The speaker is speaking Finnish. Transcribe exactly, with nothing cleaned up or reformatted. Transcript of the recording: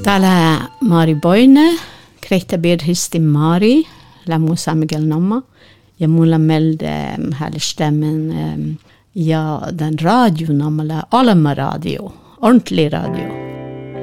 Täällä Mari Boine, krehtä birhisti Mari, lämmussa Miguel Nomma. Ja mulla meldde här stämmen ja den radio namala Alma radio, ordentlig radio.